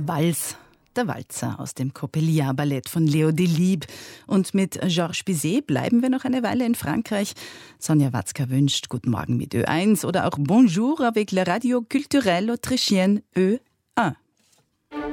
Vals, der Walzer aus dem Coppelia-Ballett von Leo Delibes. Und mit Georges Bizet bleiben wir noch eine Weile in Frankreich. Sonja Watzka wünscht Guten Morgen mit Ö1 oder auch Bonjour avec la radio culturelle autrichienne Ö1.